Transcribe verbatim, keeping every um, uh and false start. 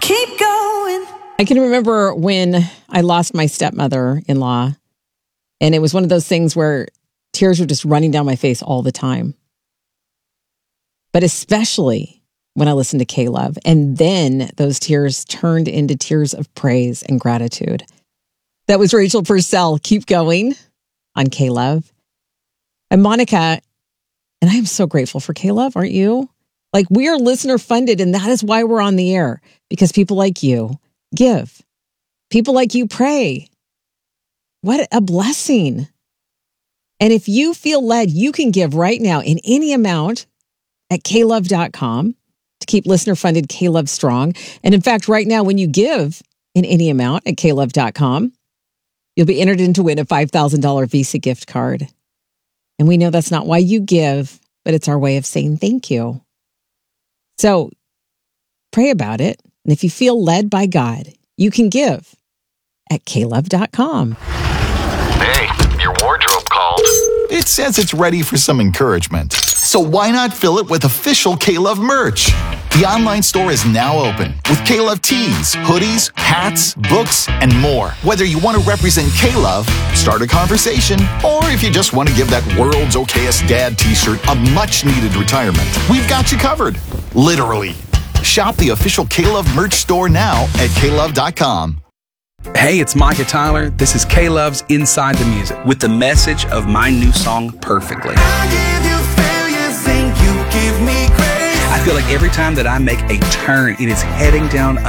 keep going. I can remember when I lost my stepmother-in-law, and it was one of those things where tears were just running down my face all the time. But especially when I listened to K-Love, and then those tears turned into tears of praise and gratitude. That was Rachel Purcell, Keep Going, on K-Love. And Monica, and I am so grateful for K-Love, aren't you? Like, we are listener funded, and that is why we're on the air, because people like you give. People like you pray. What a blessing. And if you feel led, you can give right now in any amount at K love dot com to keep listener funded K-Love strong. And in fact, right now, when you give in any amount at K love dot com, you'll be entered in to win a five thousand dollars Visa gift card. And we know that's not why you give, but it's our way of saying thank you. So pray about it. And if you feel led by God, you can give at K love dot com. Hey, your wardrobe called. It says it's ready for some encouragement. So why not fill it with official K-Love merch? The online store is now open with K-Love tees, hoodies, hats, books, and more. Whether you want to represent K-Love, start a conversation, or if you just want to give that world's okayest dad t-shirt a much-needed retirement, we've got you covered. Literally. Shop the official K-Love merch store now at K love dot com. Hey, it's Micah Tyler. This is K-Love's Inside the Music with the message of my new song, Perfectly. I feel like every time that I make a turn, it is heading down